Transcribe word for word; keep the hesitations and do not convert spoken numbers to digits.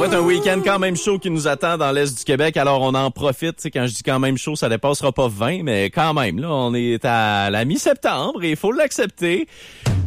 va être un week-end quand même chaud qui nous attend dans l'Est du Québec, alors on en profite. T'sais, quand je dis quand même chaud, ça dépassera pas vingt, mais quand même, là, on est à la mi-septembre et il faut l'accepter.